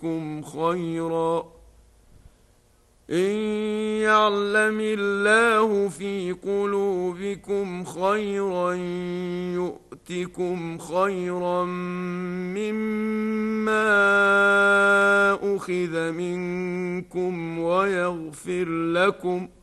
منكم خيرا إن يعلم الله في قلوبكم خيرا يؤتكم خيرا مما أخذ منكم ويغفر لكم